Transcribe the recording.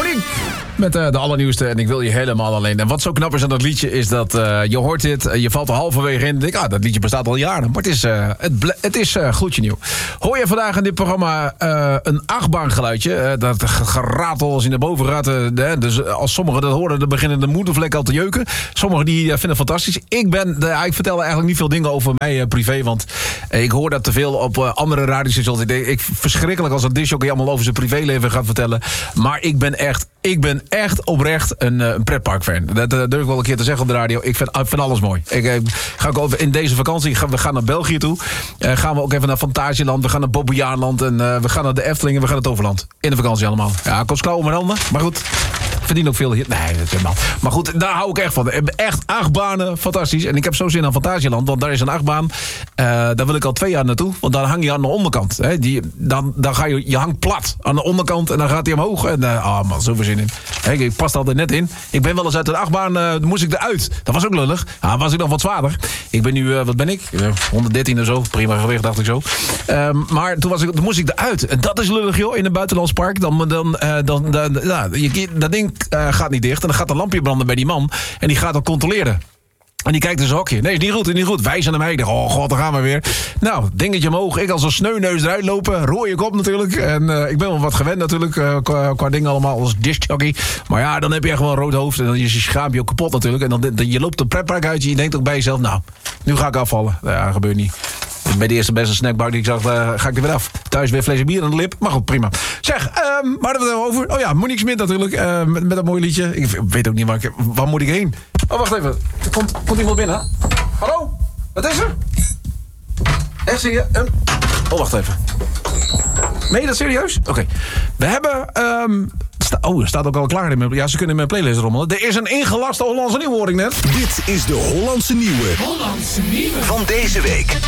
Monique met de allernieuwste en ik wil je helemaal alleen. En wat zo knap is aan dat liedje is dat je hoort dit, je valt er halverwege in en denkt, dat liedje bestaat al jaren. Maar het is gloedje nieuw. Hoor je vandaag in dit programma een achtbaangeluidje. Dat geratel als je naar boven gaat. Dus als sommigen dat horen, dan beginnen de moedervlekken al te jeuken. Sommigen die vinden het fantastisch. Ik vertel eigenlijk niet veel dingen over mij privé, want ik hoor dat te veel op andere radiostations. Ik verschrikkelijk als een disjockey allemaal over zijn privéleven gaat vertellen. Maar ik ben echt oprecht een pretparkfan. Dat durf ik wel een keer te zeggen op de radio. Ik vind alles mooi. Ga ook over in deze vakantie. We gaan naar België toe. Gaan we ook even naar Fantasieland. We gaan naar Bobbejaanland. En we gaan naar de Efteling. En we gaan naar het Overland. In de vakantie allemaal. Ja, kost klauwen mijn handen. Maar goed. Verdien ook veel hier. Nee, dat is helemaal. Maar goed, daar hou ik echt van. Echt achtbanen, fantastisch. En ik heb zo zin aan Fantasieland, want daar is een achtbaan. Daar wil ik al 2 jaar naartoe. Want dan hang je aan de onderkant. Hè. Dan ga je hangt plat aan de onderkant en dan gaat hij omhoog. En man, zoveel zin in. Ik pas er altijd net in. Ik ben wel eens uit de achtbaan, moest ik eruit. Dat was ook lullig. Was ik nog wat zwaarder. Ik ben nu, wat ben ik? 113 of zo. Prima gewicht, dacht ik zo. Maar toen moest ik eruit. En dat is lullig, joh, in een buitenlands park. Dat ding gaat niet dicht. En dan gaat een lampje branden bij die man. En die gaat dan controleren. En die kijkt in zijn hokje. Nee, is niet goed. Wijs aan hem heen. Oh god, daar gaan we weer. Nou, dingetje omhoog. Ik als een sneuneus eruit lopen. Rooie kop natuurlijk. En ik ben wel wat gewend natuurlijk. Qua dingen allemaal als discjockey. Maar ja, dan heb je echt wel een rood hoofd. En dan is je schaam ook kapot natuurlijk. En dan je loopt een pretpark uit. En je denkt ook bij jezelf, nou, nu ga ik afvallen. Ja, gebeurt niet. Bij de eerste beste snackbar die ik zag, ga ik er weer af. Thuis weer flesje bier aan de lip. Maar goed, prima. Zeg, waar hadden we het over? Oh ja, Monique Smit natuurlijk. Met dat mooie liedje. Ik weet ook niet waar moet ik heen. Oh, wacht even. Er komt iemand binnen. Hallo? Wat is er? Echt zie je? Oh, wacht even. Meen je dat serieus? Oké. We hebben... er staat ook al klaar in mijn... Ja, ze kunnen in mijn playlist rommelen. Er is een ingelaste Hollandse nieuwe, hoor ik net. Dit is de Hollandse nieuwe. Van deze week.